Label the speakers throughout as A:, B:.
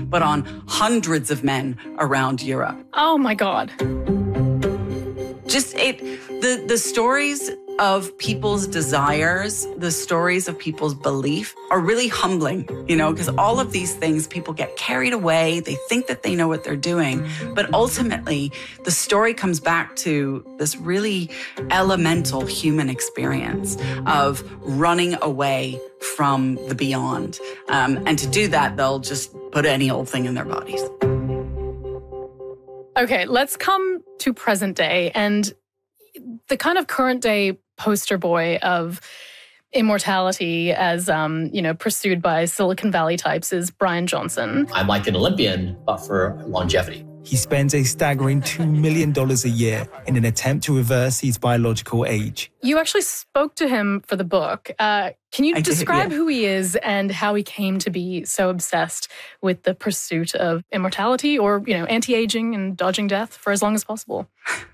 A: but on hundreds of men around Europe.
B: Oh my God.
A: The stories of people's desires, the stories of people's belief are really humbling, because all of these things, people get carried away. They think that they know what they're doing. But ultimately, the story comes back to this really elemental human experience of running away from the beyond. And to do that, they'll just put any old thing in their bodies.
B: Okay, let's come to present day. And the kind of current day poster boy of immortality as, pursued by Silicon Valley types is Bryan Johnson.
C: I'm like an Olympian, but for longevity.
D: He spends a staggering $2 million a year in an attempt to reverse his biological age.
B: You actually spoke to him for the book. Can you describe who he is and how he came to be so obsessed with the pursuit of immortality or, anti-aging and dodging death for as long as possible?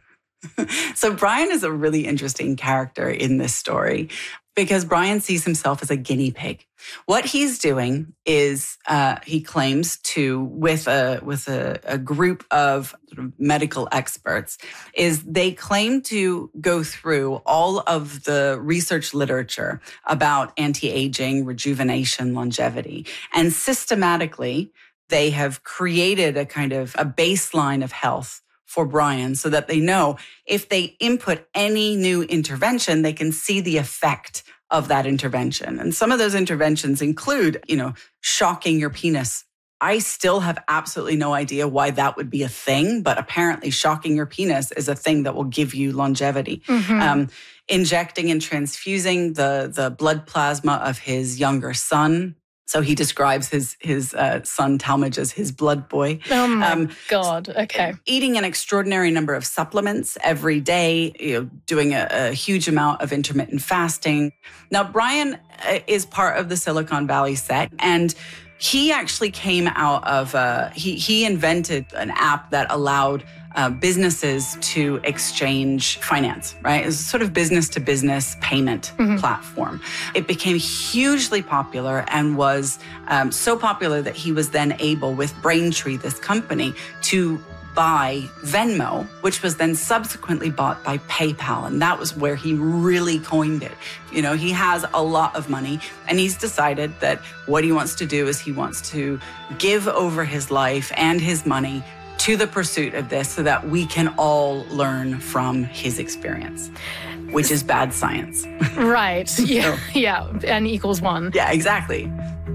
A: So Bryan is a really interesting character in this story because Bryan sees himself as a guinea pig. What he's doing is he claims to, with a group of sort of medical experts, is they claim to go through all of the research literature about anti-aging, rejuvenation, longevity, and systematically they have created a kind of a baseline of health for Bryan so that they know if they input any new intervention, they can see the effect of that intervention. And some of those interventions include, shocking your penis. I still have absolutely no idea why that would be a thing, but apparently shocking your penis is a thing that will give you longevity. Mm-hmm. Injecting and transfusing the blood plasma of his younger son. So he describes his son Talmadge as his blood boy.
B: Oh my God! Okay.
A: Eating an extraordinary number of supplements every day, doing a huge amount of intermittent fasting. Now, Bryan is part of the Silicon Valley set, and he actually came out of he invented an app that allowed businesses to exchange finance, right? It's a sort of business-to-business payment platform. It became hugely popular and was so popular that he was then able, with Braintree, this company, to buy Venmo, which was then subsequently bought by PayPal. And that was where he really coined it. He has a lot of money, and he's decided that what he wants to do is he wants to give over his life and his money to the pursuit of this so that we can all learn from his experience, which is bad science.
B: Right. Yeah. Yeah. N equals 1.
A: Yeah, exactly.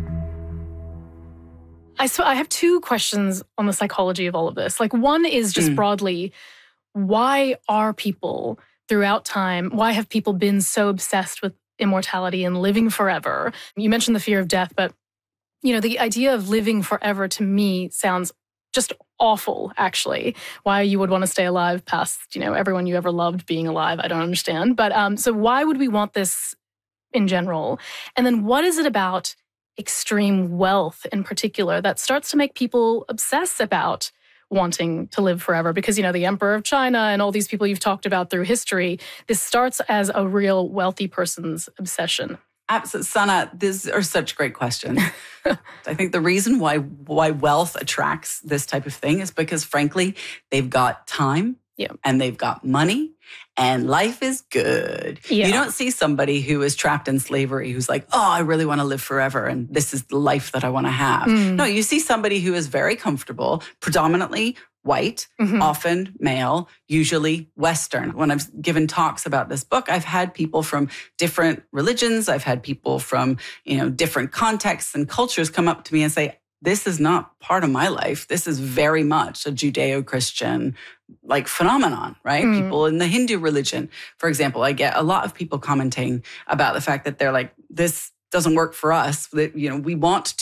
B: I have 2 questions on the psychology of all of this. Like, one is just broadly, why are people throughout time, why have people been so obsessed with immortality and living forever? You mentioned the fear of death, but, the idea of living forever to me sounds just awful, actually. Why you would want to stay alive past, everyone you ever loved being alive, I don't understand. But so why would we want this in general? And then what is it about extreme wealth in particular that starts to make people obsess about wanting to live forever? Because, the Emperor of China and all these people you've talked about through history, this starts as a real wealthy person's obsession.
A: Absolutely. Sana, these are such great questions. I think the reason why wealth attracts this type of thing is because, frankly, they've got time and they've got money and life is good. Yeah. You don't see somebody who is trapped in slavery who's like, oh, I really want to live forever and this is the life that I want to have. No, you see somebody who is very comfortable, predominantly white, often male, usually Western. When I've given talks about this book, I've had people from different religions. I've had people from, different contexts and cultures come up to me and say, this is not part of my life. This is very much a Judeo-Christian phenomenon, right? People in the Hindu religion, for example, I get a lot of people commenting about the fact that they're like, this doesn't work for us. That, we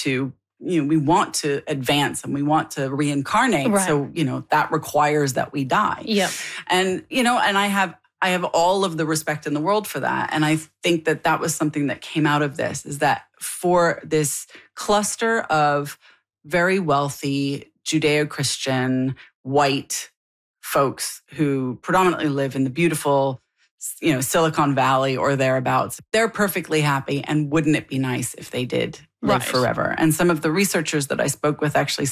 A: want to advance and we want to reincarnate. Right. So, that requires that we die.
B: Yeah.
A: And, and I have all of the respect in the world for that. And I think that was something that came out of this, is that for this cluster of very wealthy Judeo-Christian white folks who predominantly live in the beautiful, Silicon Valley or thereabouts, they're perfectly happy. And wouldn't it be nice if they did live forever? And some of the researchers that I spoke with actually